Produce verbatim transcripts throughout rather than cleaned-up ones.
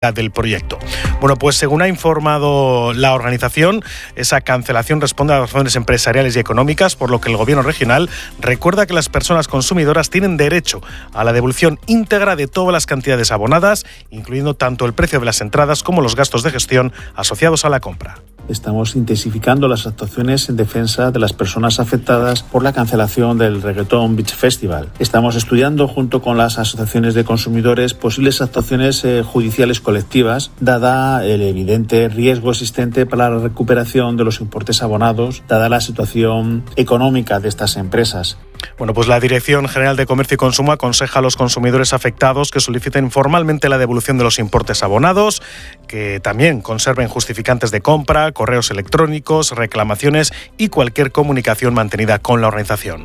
del proyecto. Bueno, pues según ha informado la organización, esa cancelación responde a razones empresariales y económicas, por lo que el gobierno regional recuerda que las personas consumidoras tienen derecho a la devolución íntegra de todas las cantidades abonadas, incluyendo tanto el precio de las entradas como los gastos de gestión asociados a la compra. Estamos intensificando las actuaciones en defensa de las personas afectadas por la cancelación del Reggaeton Beach Festival. Estamos estudiando junto con las asociaciones de consumidores posibles actuaciones eh, judiciales colectivas, dada el evidente riesgo existente para la recuperación de los importes abonados, dada la situación económica de estas empresas. Bueno, pues la Dirección General de Comercio y Consumo aconseja a los consumidores afectados que soliciten formalmente la devolución de los importes abonados, que también conserven justificantes de compra, correos electrónicos, reclamaciones y cualquier comunicación mantenida con la organización.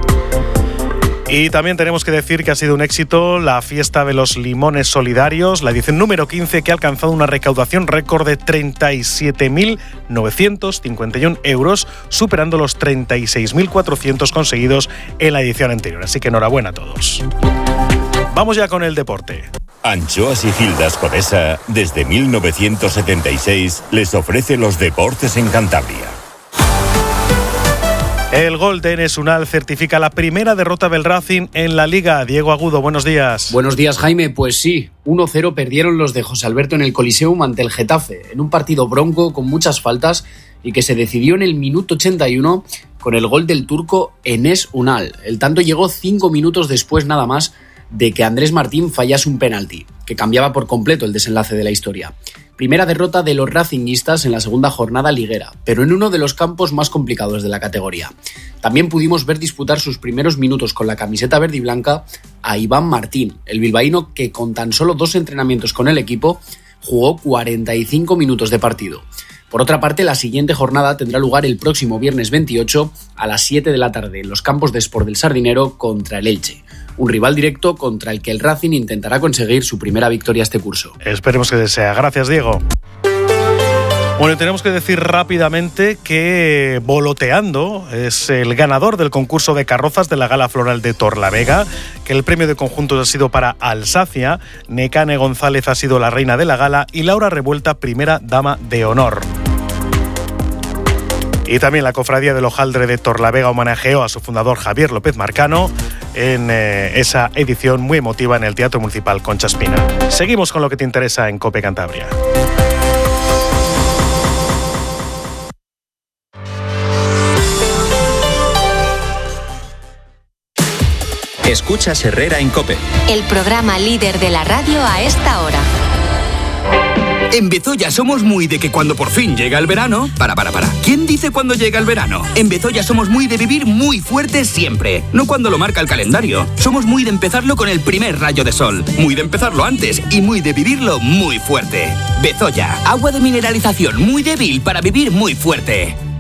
Y también tenemos que decir que ha sido un éxito la fiesta de los limones solidarios, la edición número quince, que ha alcanzado una recaudación récord de treinta y siete mil novecientos cincuenta y uno euros, superando los treinta y seis mil cuatrocientos conseguidos en la edición anterior. Así que enhorabuena a todos. Vamos ya con el deporte. Anchoas y Gildas Codesa, desde mil novecientos setenta y seis, les ofrece los deportes en Cantabria. El gol de Enes Unal certifica la primera derrota del Racing en la Liga. Diego Agudo, buenos días. Buenos días, Jaime. Pues sí, uno cero perdieron los de José Alberto en el Coliseum ante el Getafe, en un partido bronco con muchas faltas y que se decidió en el minuto ochenta y uno con el gol del turco Enes Unal. El tanto llegó cinco minutos después nada más de que Andrés Martín fallase un penalti, que cambiaba por completo el desenlace de la historia. Primera derrota de los racinguistas en la segunda jornada liguera, pero en uno de los campos más complicados de la categoría. También pudimos ver disputar sus primeros minutos con la camiseta verde y blanca a Iván Martín, el bilbaíno que con tan solo dos entrenamientos con el equipo jugó cuarenta y cinco minutos de partido. Por otra parte, la siguiente jornada tendrá lugar el próximo viernes veintiocho a las siete de la tarde en los campos de Sport del Sardinero contra el Elche. Un rival directo contra el que el Racing intentará conseguir su primera victoria este curso. Esperemos que sea. Gracias, Diego. Bueno, tenemos que decir rápidamente que Voloteando es el ganador del concurso de carrozas de la Gala Floral de Torlavega, que el premio de conjuntos ha sido para Alsacia, Necane González ha sido la reina de la gala y Laura Revuelta primera dama de honor. Y también la Cofradía del Hojaldre de Torlavega homenajeó a su fundador Javier López Marcano en eh, esa edición muy emotiva en el Teatro Municipal Concha Espina. Seguimos con lo que te interesa en COPE Cantabria. Escuchas Herrera en COPE. El programa líder de la radio a esta hora. En Bezoya somos muy de que cuando por fin llega el verano... Para, para, para. ¿Quién dice cuando llega el verano? En Bezoya somos muy de vivir muy fuerte siempre. No cuando lo marca el calendario. Somos muy de empezarlo con el primer rayo de sol. Muy de empezarlo antes y muy de vivirlo muy fuerte. Bezoya, agua de mineralización muy débil para vivir muy fuerte.